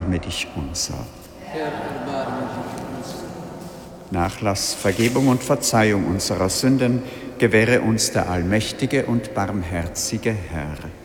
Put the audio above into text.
erbarme dich unser. Herr, erbarme dich unser. Nachlass, Vergebung und Verzeihung unserer Sünden gewähre uns der allmächtige und barmherzige Herr.